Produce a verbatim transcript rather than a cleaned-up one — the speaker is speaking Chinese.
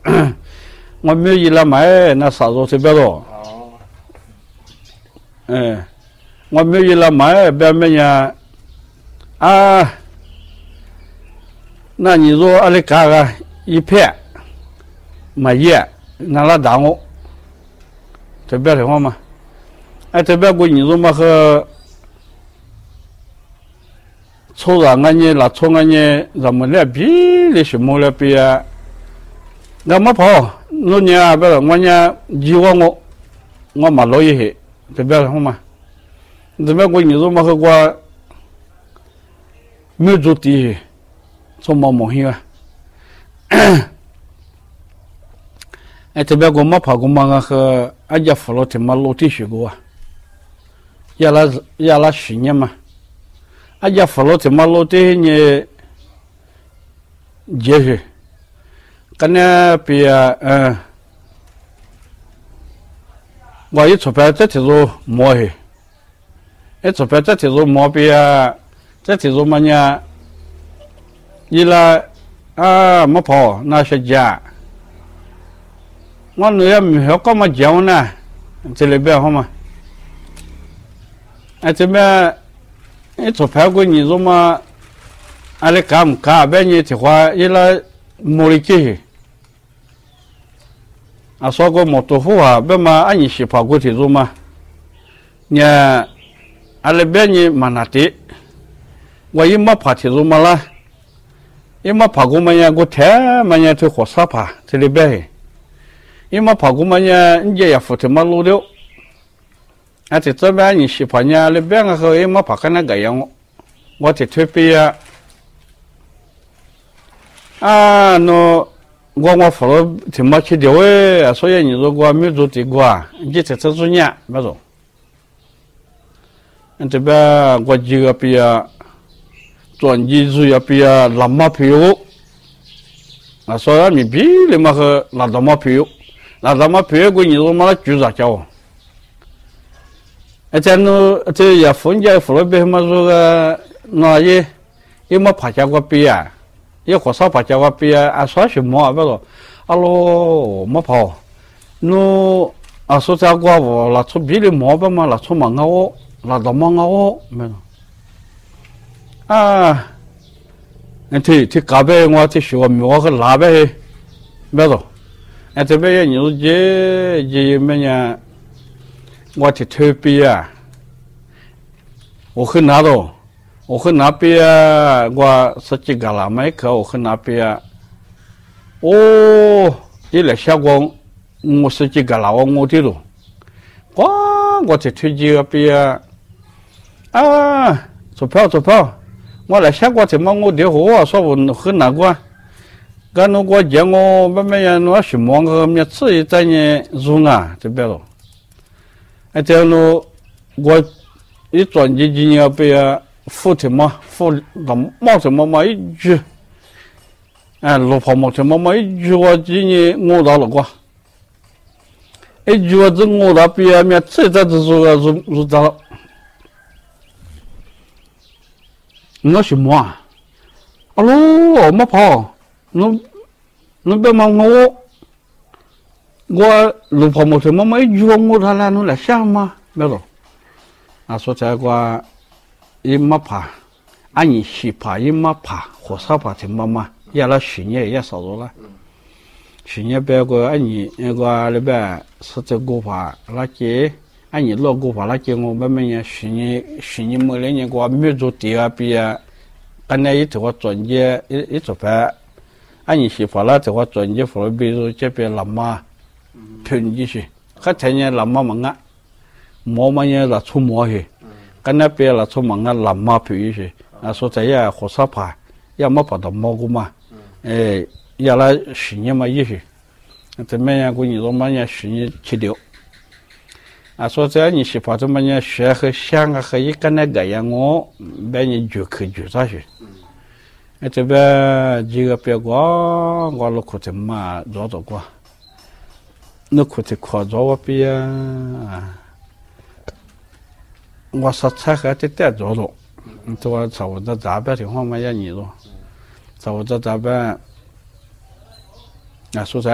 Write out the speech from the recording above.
我没有一来买那啥肉特别多。嗯，我没有一来买别没呀啊，那你说阿里嘎个一片买叶拿来打我，特别的话嘛，哎特别过你说嘛和。抽ra anh nhé là抽anh nhé rồi mình lại bị lấy什么来比啊？那么跑，那你啊，不是我呢，希望我我马老一些，这边好嘛？这边我你说嘛和我没做地，做毛毛线啊？哎，这边我没跑过嘛和俺家扶老天嘛楼梯学过啊，也拉也拉十年嘛。阿家扶老天嘛老天呢，结实，跟那比啊，嗯，我一出牌这条路摸去，一出牌这条路摸比啊，这条路嘛呢，一来啊没跑那些家，我女儿没学干嘛讲呢，这里边好嘛，哎这边。一出牌过你说嘛，阿里干唔干？别你的话，一来摸里去，啊，说个摩托户啊，别嘛，俺你是跑过去说嘛，你阿里别你蛮难的，我一没跑去说嘛啦，一没跑过嘛呀，我天嘛呀，去火车爬这里边，一没跑过嘛呀，你也扶着嘛路了。啊，这这边你喜欢呢？那边个和也没爬看那个样，我这特别啊，啊，那我我扶了挺没去的喂，所以你说我没做这个啊，你这这做呢，没做。这边我几个比啊，转机主要比啊，那么朋友，啊，所以你比你们和那那么朋友，那那么朋友过你说嘛，举啥叫？而且呢，这也分家扶了别嘛说个那也也没爬家过比啊，也火烧爬家过比啊，啊说什么啊？不说，啊喽没跑，那啊说家过我那出比的毛吧嘛，那出忙啊我，那到忙啊我没有啊，那这这隔壁我这学没我和那边没有，哎这边你说这这么样？我这特别啊，我很拿到，我很那边啊，我十几个了没去，我很那边啊，哦，一来下光，我十几个了，我我这路，哇，我这推荐个边啊，啊，做票做票，我来下过怎么我的货说我很难过，刚如果讲我慢慢呀，我什么个面吃一在呢用啊这边咯。哎，这样咯，我一转几几年被啊扶什么扶那毛什么嘛一句，哎，路跑毛什么嘛一句我今年我到了过，一句我这我到边啊面这在这说个入入到了，我什么啊？啊喽，没跑，侬侬别骂我。我路跑没什么嘛，一句话我他来侬来想嘛，没有。啊，说这个也没爬，俺你西爬也没爬，火烧爬的妈妈也来十年也少着了。十年别个俺你那个那边是这个爬那些，俺你老个爬那些我慢慢年十年十年没两年个没做第二笔啊，俺那一头个专业一一做牌，俺你西爬那头个专业扶比如这边老妈。囤积些，还天天那么忙啊，毛嘛也那出毛些，跟那边那出忙啊，那么便宜些，啊说这也火烧爬，也没跑到毛个嘛，哎，也来十年嘛也些，这么样过你说嘛也十年去掉，啊说这你是跑这么样学和想啊和一跟那个样我，别人就去就啥些，哎这边几个别个我路口怎么绕着过。那可得夸张我比啊，我说菜还得带着了，这我找我这咋办的话嘛也你了，找我这咋办？啊，说啥？